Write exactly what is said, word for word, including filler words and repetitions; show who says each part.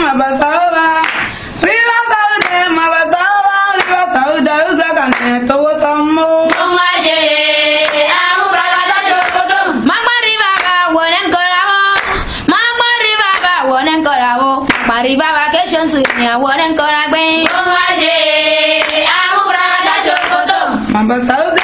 Speaker 1: mabasaba. Riva saude mabasaba. Riva saude ugragane to samo.
Speaker 2: Mongaje amu bragada chokoto. Magma riva ba wonen koramo. Magma riva ba wonen koramo. Mariba vacation sunya wonen koragbe. Mongaje amu bragada chokoto.
Speaker 1: Mabasaude